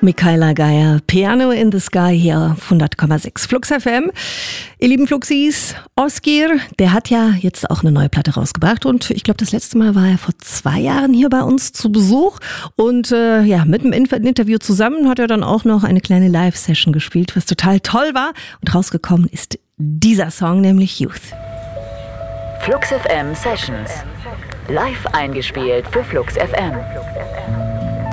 Michaela Geier, Piano in the Sky hier auf 100,6 Flux FM. Ihr lieben Fluxis, Oskir, der hat ja jetzt auch eine neue Platte rausgebracht und ich glaube, das letzte Mal war er vor 2 Jahren hier bei uns zu Besuch und mit dem Interview zusammen hat er dann auch noch eine kleine Live-Session gespielt, was total toll war und rausgekommen ist dieser Song, nämlich Youth. Flux FM Sessions, live eingespielt für Flux FM.